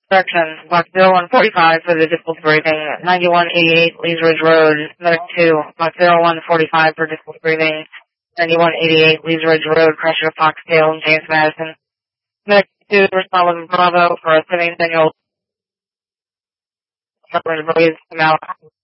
Correction, Box 0145 for the difficult breathing, 9188 Lees Ridge Road, Medic 2, Box 0145 for difficult breathing, 9188 Lees Ridge Road, Crusher, Foxdale, and James Madison. Medic 2, respond with Bravo for a 70th annual Breeze come out.